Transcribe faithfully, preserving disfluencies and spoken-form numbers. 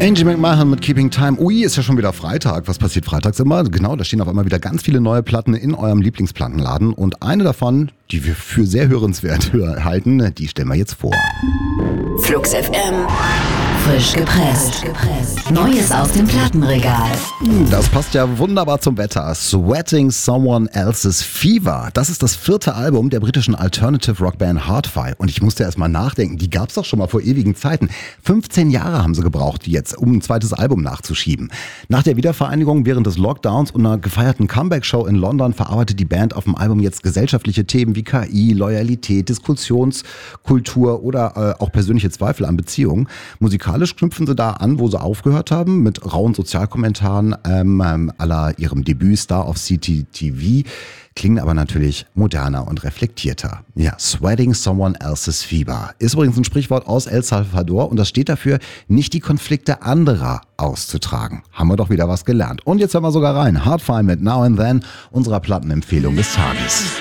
Angie McMahon mit Keeping Time. Ui, ist ja schon wieder Freitag. Was passiert freitags immer? Genau, da stehen auf einmal wieder ganz viele neue Platten in eurem Lieblingsplattenladen. Und eine davon, die wir für sehr hörenswert halten, die stellen wir jetzt vor. Flux F M. Frisch gepresst. Neues aus dem Plattenregal. Das passt ja wunderbar zum Wetter. Sweating Someone Else's Fever. Das ist das vierte Album der britischen Alternative Rockband Hardfire. Und ich musste erst mal nachdenken, die gab's doch schon mal vor ewigen Zeiten. fünfzehn Jahre haben sie gebraucht, die jetzt, um ein zweites Album nachzuschieben. Nach der Wiedervereinigung während des Lockdowns und einer gefeierten Comeback-Show in London verarbeitet die Band auf dem Album jetzt gesellschaftliche Themen wie K I, Loyalität, Diskussionskultur oder äh, auch persönliche Zweifel an Beziehungen. Musikalisch knüpfen sie da an, wo sie aufgehört haben, mit rauen Sozialkommentaren ähm, à la ihrem Debüt Star of C T T V, klingen aber natürlich moderner und reflektierter. Ja, Sweating Someone Else's Fever ist übrigens ein Sprichwort aus El Salvador und das steht dafür, nicht die Konflikte anderer auszutragen. Haben wir doch wieder was gelernt. Und jetzt hören wir sogar rein. Hardfire mit Now and Then, unserer Plattenempfehlung des Tages.